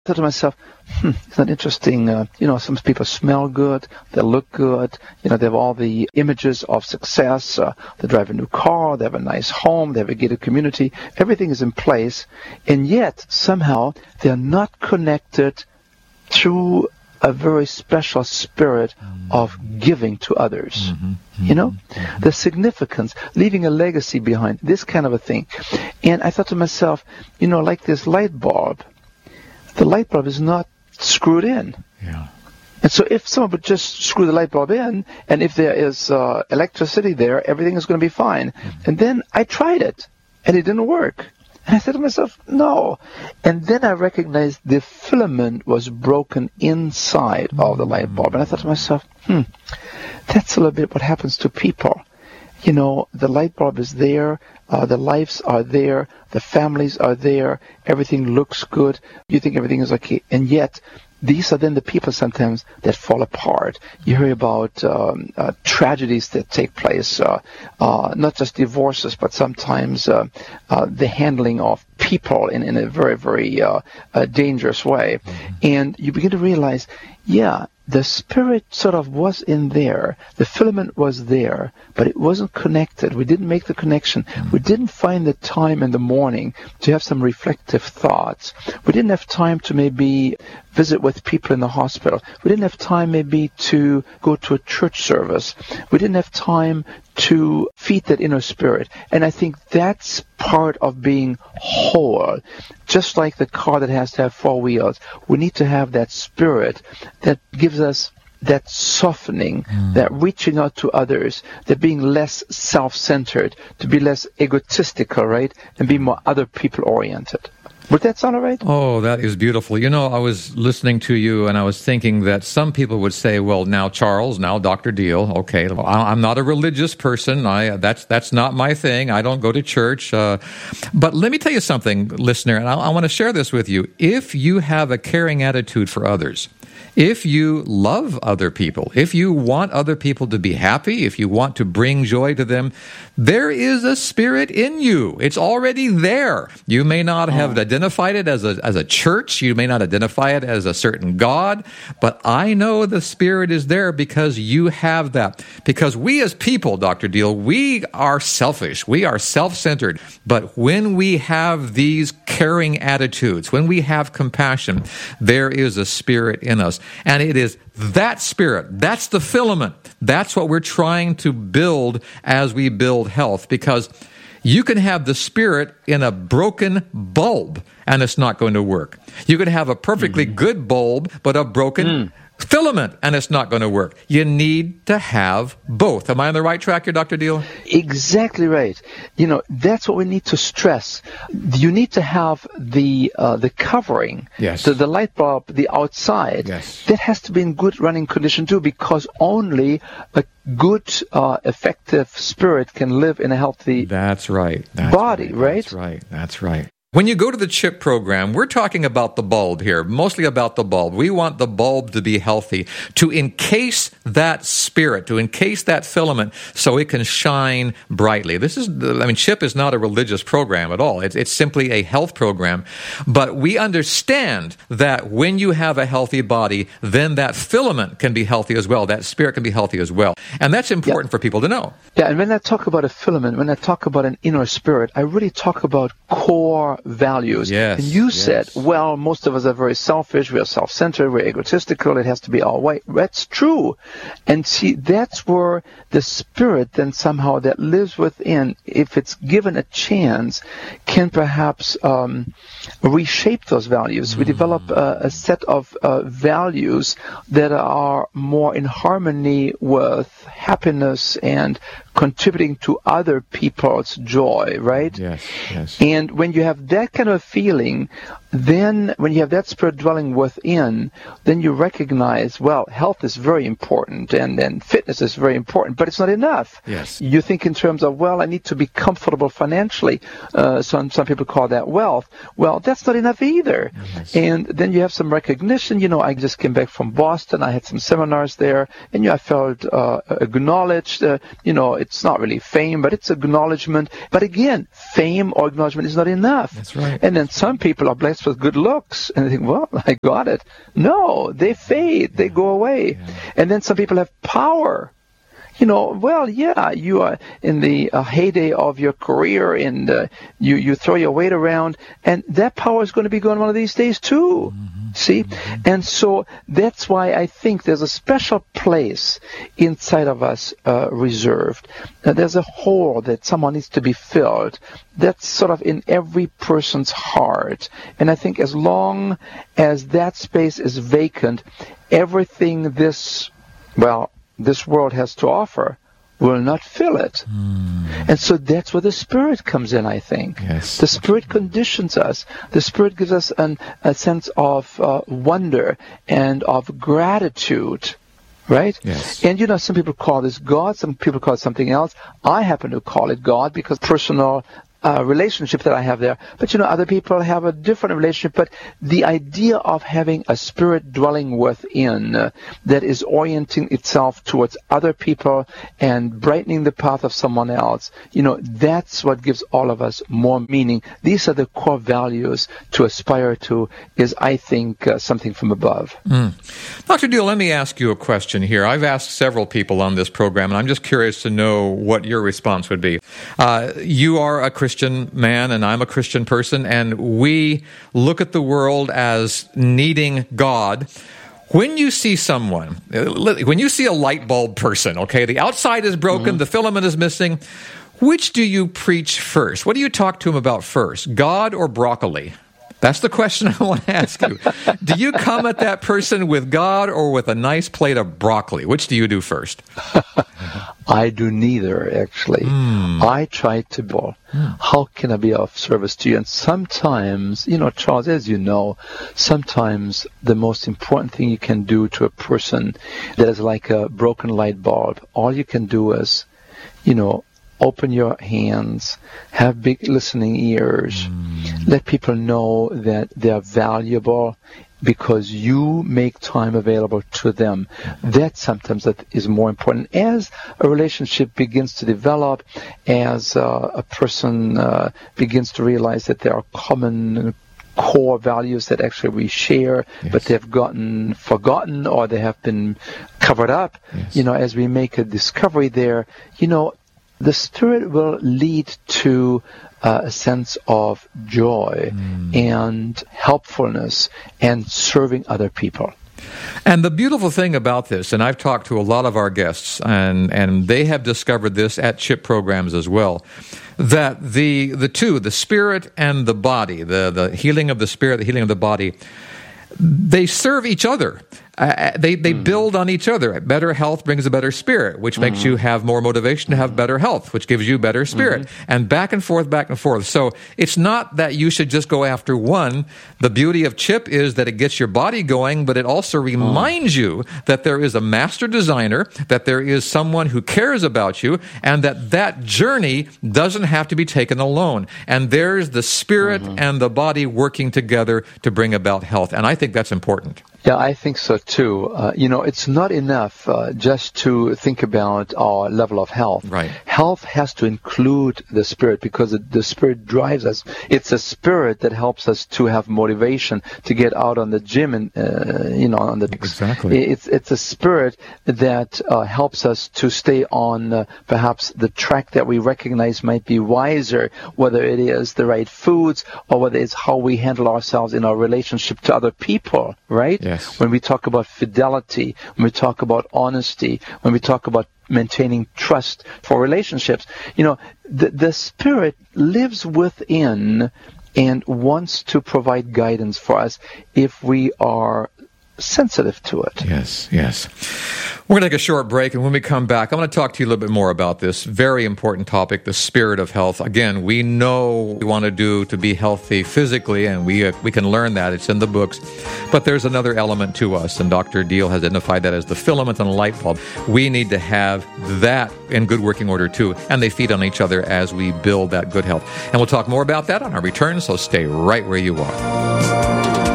thought to myself, isn't that interesting? Some people smell good, they look good, they have all the images of success, they drive a new car, they have a nice home, they have a gated community, everything is in place, and yet somehow they're not connected through a very special spirit of giving to others. The significance, leaving a legacy behind, this kind of a thing. And I thought to myself, like this light bulb, the light bulb is not screwed in. Yeah. And so if someone would just screw the light bulb in, and if there is electricity there, everything is going to be fine. And then I tried it, and it didn't work. And I said to myself, no. And then I recognized the filament was broken inside of the light bulb. And I thought to myself, that's a little bit what happens to people. The light bulb is there, the lives are there, the families are there, everything looks good, you think everything is okay, and yet these are then the people sometimes that fall apart. You hear about tragedies that take place, not just divorces, but sometimes the handling of people in a very, very dangerous way. And you begin to realize, the spirit sort of was in there. The filament was there, but it wasn't connected. We didn't make the connection. We didn't find the time in the morning to have some reflective thoughts. We didn't have time to maybe visit with people in the hospital. We didn't have time maybe to go to a church service. We didn't have time to feed that inner spirit. And I think that's part of being whole. Just like the car that has to have four wheels, we need to have that spirit that gives us that softening, that reaching out to others, that being less self-centered, to be less egotistical, right? And be more other people-oriented. Would that sound all right? Oh, that is beautiful. I was listening to you and I was thinking that some people would say, well, now Charles, now Dr. Deal, okay, I'm not a religious person. That's not my thing. I don't go to church. But let me tell you something, listener, and I want to share this with you. If you have a caring attitude for others, if you love other people, if you want other people to be happy, if you want to bring joy to them, there is a spirit in you. It's already there. You may not have identified it as a church. You may not identify it as a certain God, but I know the spirit is there because you have that. Because we as people, Dr. Deal, we are selfish. We are self-centered. But when we have these caring attitudes, when we have compassion, there is a spirit in us. And it is that spirit, that's the filament. That's what we're trying to build as we build health. Because you can have the spirit in a broken bulb, and it's not going to work. You can have a perfectly good bulb, but a broken filament, and it's not going to work. You need to have both. Am I on the right track here, Dr. Deal? Exactly right. That's what we need to stress. You need to have the covering, yes, the light bulb, the outside. Yes. That has to be in good running condition too, because only a good, effective spirit can live in a healthy body, right? That's right. When you go to the CHIP program, we're talking about the bulb here, mostly about the bulb. We want the bulb to be healthy, to encase that spirit, to encase that filament so it can shine brightly. CHIP is not a religious program at all. It's simply a health program. But we understand that when you have a healthy body, then that filament can be healthy as well. That spirit can be healthy as well. And that's important for people to know. Yeah, and when I talk about a filament, when I talk about an inner spirit, I really talk about core values. Yes, and you said, well, most of us are very selfish, we are self-centered, we're egotistical, it has to be our way. That's true. And see, that's where the spirit then somehow that lives within, if it's given a chance, can perhaps reshape those values. We develop a set of values that are more in harmony with happiness and contributing to other people's joy, right? Yes. And when you have that kind of feeling, then when you have that spirit dwelling within, then you recognize, well, health is very important and fitness is very important, but it's not enough. Yes. You think in terms of, well, I need to be comfortable financially. Some people call that wealth. Well, that's not enough either. Yes. And then you have some recognition. I just came back from Boston. I had some seminars there, and I felt acknowledged. It's not really fame, but it's acknowledgement. But again, fame or acknowledgement is not enough. That's right. And then some people are blessed just with good looks. And they think, well, I got it. No, they fade. They go away. Yeah. And then some people have power. Well, yeah, you are in the heyday of your career, and you throw your weight around, and that power is going to be gone one of these days too. Mm-hmm. See? Mm-hmm. And so that's why I think there's a special place inside of us reserved. There's a hole that someone needs to be filled. That's sort of in every person's heart. And I think as long as that space is vacant, everything this world has to offer will not fill it. And so that's where the Spirit comes in, I think. Yes. The Spirit conditions us. The Spirit gives us a sense of wonder and of gratitude, right? Yes. And some people call this God, some people call it something else. I happen to call it God because personal relationship that I have there. But other people have a different relationship. But the idea of having a spirit dwelling within that is orienting itself towards other people and brightening the path of someone else, that's what gives all of us more meaning. These are the core values to aspire to, is, I think, something from above. Dr. Deal, let me ask you a question here. I've asked several people on this program, and I'm just curious to know what your response would be. You are a Christian man, and I'm a Christian person, and we look at the world as needing God. When you see someone, when you see a light bulb person, okay, the outside is broken, the filament is missing, which do you preach first? What do you talk to him about first, God or broccoli? That's the question I want to ask you. Do you come at that person with God or with a nice plate of broccoli? Which do you do first? I do neither, actually. I try to, how can I be of service to you? And sometimes, Charles, as you know, sometimes the most important thing you can do to a person that is like a broken light bulb, all you can do is, open your hands, have big listening ears, let people know that they're valuable because you make time available to them. That sometimes that is more important. As a relationship begins to develop, as a person begins to realize that there are common core values that actually we share, but they've gotten forgotten or they have been covered up, as we make a discovery there, the Spirit will lead to a sense of joy and helpfulness and serving other people. And the beautiful thing about this, and I've talked to a lot of our guests, and they have discovered this at CHIP programs as well, that the two, the spirit and the body, the healing of the spirit, the healing of the body, they serve each other. They build on each other. Better health brings a better spirit, which makes you have more motivation to have better health, which gives you better spirit. And back and forth, back and forth. So it's not that you should just go after one. The beauty of CHIP is that it gets your body going, but it also reminds you that there is a master designer, that there is someone who cares about you, and that journey doesn't have to be taken alone. And there's the spirit and the body working together to bring about health. And I think that's important. Yeah, I think so too. It's not enough just to think about our level of health. Right. Health has to include the spirit because the spirit drives us. It's a spirit that helps us to have motivation to get out on the gym and on the. Exactly. It's a spirit that helps us to stay on perhaps the track that we recognize might be wiser, whether it is the right foods or whether it's how we handle ourselves in our relationship to other people. Right. Yes. When we talk about fidelity, when we talk about honesty, when we talk about maintaining trust for relationships, the Spirit lives within and wants to provide guidance for us if we are sensitive to it. Yes. We're going to take a short break, and when we come back, I'm going to talk to you a little bit more about this very important topic, the spirit of health. Again, we know what we want to do to be healthy physically, and we can learn that. It's in the books. But there's another element to us, and Dr. Deal has identified that as the filament on a light bulb. We need to have that in good working order, too, and they feed on each other as we build that good health. And we'll talk more about that on our return, so stay right where you are.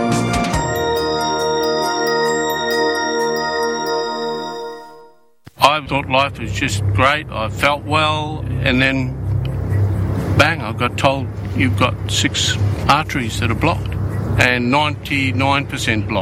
I thought life was just great. I felt well, and then, bang, I got told you've got 6 arteries that are blocked. and 99% blocked.